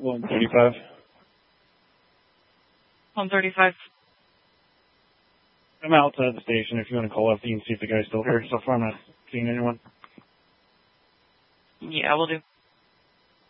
135. 135. I'm outside the station. If you want to call up, you can see if the guy's still here. So far, I'm not seeing anyone. Yeah, we'll do.